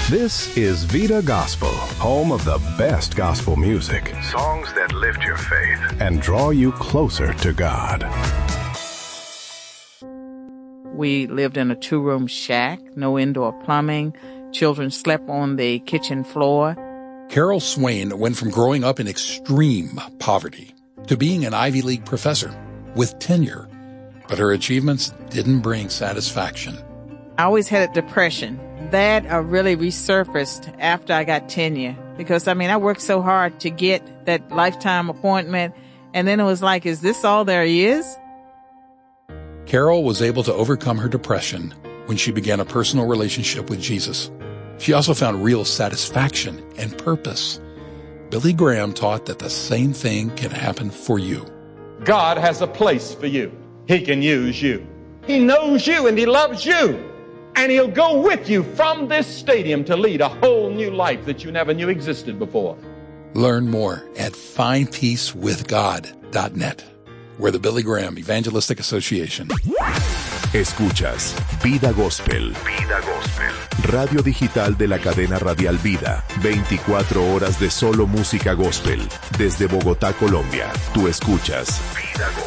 This is Vida Gospel, home of the best gospel music, songs that lift your faith and draw you closer to God. We lived in a 2-room shack, no indoor plumbing. Children slept on the kitchen floor. Carol Swain went from growing up in extreme poverty to being an Ivy League professor with tenure, but her achievements didn't bring satisfaction. I always had a depression. That really resurfaced after I got tenure because, I worked so hard to get that lifetime appointment, and then it was like, is this all there is? Carol was able to overcome her depression when she began a personal relationship with Jesus. She also found real satisfaction and purpose. Billy Graham taught that the same thing can happen for you. God has a place for you. He can use you. He knows you and He loves you. And He'll go with you from this stadium to lead a whole new life that you never knew existed before. Learn more at findpeacewithgod.net. We're the Billy Graham Evangelistic Association. Escuchas Vida Gospel. Vida Gospel. Radio digital de la cadena radial Vida. 24 horas de solo música gospel. Desde Bogotá, Colombia. Tú escuchas Vida Gospel.